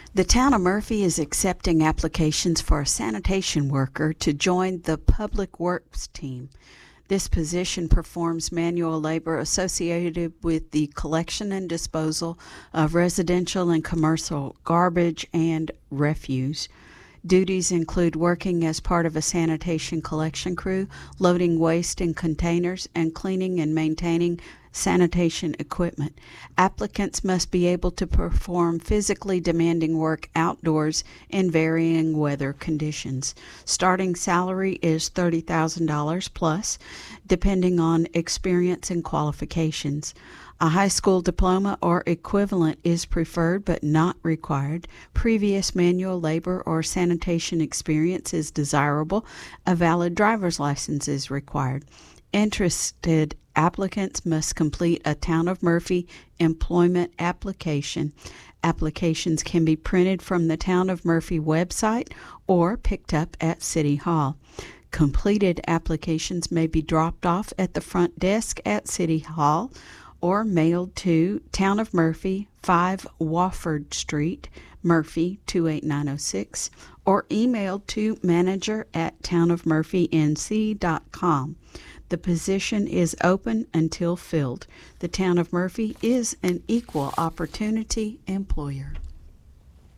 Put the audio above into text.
The town of Murphy is accepting applications for a sanitation worker to join the Public Works team. This position performs manual labor associated with the collection and disposal of residential and commercial garbage and refuse. Duties include working as part of a sanitation collection crew, loading waste in containers, and cleaning and maintaining sanitation equipment. Applicants must be able to perform physically demanding work outdoors in varying weather conditions. Starting salary is $30,000 plus, depending on experience and qualifications. A high school diploma or equivalent is preferred but not required. Previous manual labor or sanitation experience is desirable. A valid driver's license is required. Interested applicants must complete a Town of Murphy employment application. Applications can be printed from the Town of Murphy website or picked up at City Hall. Completed applications may be dropped off at the front desk at City Hall or mailed to Town of Murphy, 5 Wofford Street, Murphy 28906, or emailed to manager@townofmurphync.com. The position is open until filled. The Town of Murphy is an equal opportunity employer.